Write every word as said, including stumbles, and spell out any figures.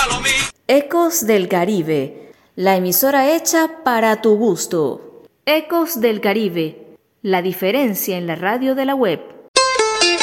Ecos del Caribe, la emisora hecha para tu gusto. Ecos del Caribe, la diferencia en la radio de la web.